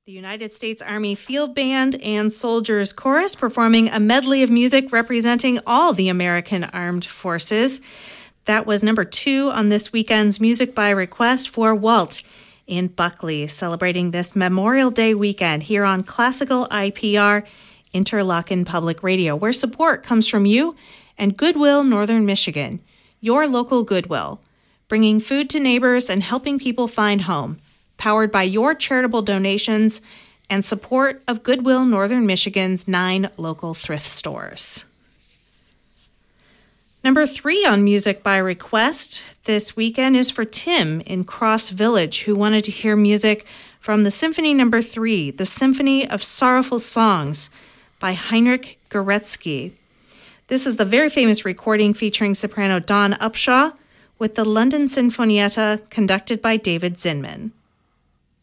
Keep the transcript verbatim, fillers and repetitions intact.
The United States Army Field Band and Soldiers Chorus performing a medley of music representing all the American Armed Forces. That was number two on this weekend's Music by Request for Walt in Buckley, celebrating this Memorial Day weekend here on Classical I P R, Interlochen Public Radio, where support comes from you and Goodwill Northern Michigan, your local Goodwill, bringing food to neighbors and helping people find home. Powered by your charitable donations and support of Goodwill Northern Michigan's nine local thrift stores. Number three on Music by Request this weekend is for Tim in Cross Village, who wanted to hear music from the Symphony Number Three, the Symphony of Sorrowful Songs by Heinrich Goretzky. This is the very famous recording featuring soprano Dawn Upshaw with the London Sinfonietta conducted by David Zinman.